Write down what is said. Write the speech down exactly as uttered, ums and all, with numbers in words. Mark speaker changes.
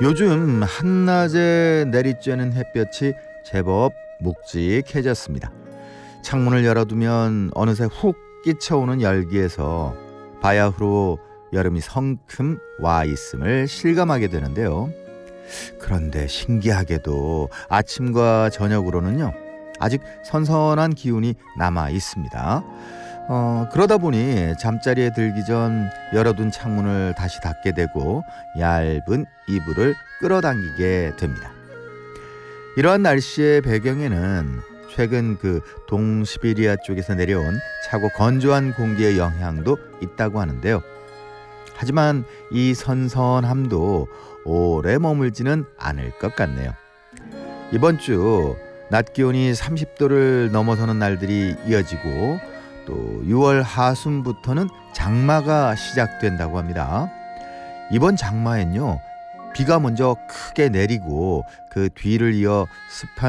Speaker 1: 요즘 한낮에 내리쬐는 햇볕이 제법 묵직해졌습니다. 창문을 열어두면 어느새 훅 끼쳐오는 열기에서 바야흐로 여름이 성큼 와 있음을 실감하게 되는데요. 그런데 신기하게도 아침과 저녁으로는요, 아직 선선한 기운이 남아 있습니다. 어, 그러다 보니 잠자리에 들기 전 열어둔 창문을 다시 닫게 되고 얇은 이불을 끌어당기게 됩니다. 이러한 날씨의 배경에는 최근 그 동시베리아 쪽에서 내려온 차고 건조한 공기의 영향도 있다고 하는데요. 하지만 이 선선함도 오래 머물지는 않을 것 같네요. 이번 주 낮 기온이 삼십 도를 넘어서는 날들이 이어지고 또 유월 하순부터는 장마가 시작된다고 합니다. 이번 장마엔요, 비가 먼저 크게 내리고 그 뒤를 이어 습한